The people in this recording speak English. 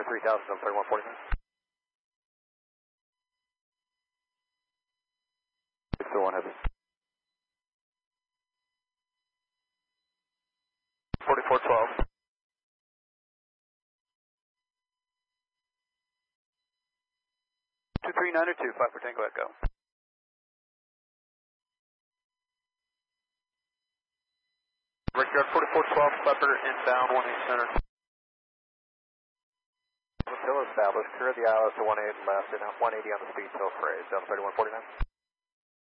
3000 on 3149. 601 heavy. 4412. 239 or 2, 5 for Tango Echo. Brickyard 4412, Clipper inbound 18 center. Hotel established, clear the ILS to 18 left and 180 on the speed till phrase, Delta 3149.